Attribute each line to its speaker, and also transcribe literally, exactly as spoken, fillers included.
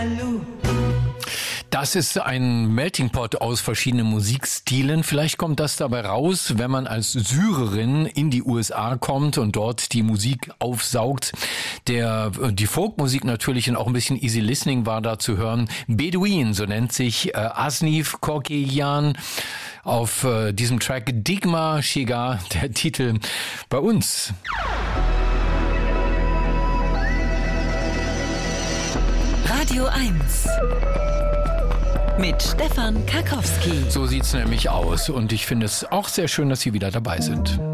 Speaker 1: Das ist ein Melting Pot aus verschiedenen Musikstilen. Vielleicht kommt das dabei raus, wenn man als Syrerin in die U S A kommt und dort die Musik aufsaugt. Der, die Folkmusik natürlich und auch ein bisschen Easy Listening war da zu hören. Bedouin, so nennt sich äh, Asnif Korkeyan auf äh, diesem Track Digma Shiga, der Titel bei uns.
Speaker 2: Radio eins mit Stefan Karkowski.
Speaker 1: So sieht's nämlich aus und ich finde es auch sehr schön, dass Sie wieder dabei sind.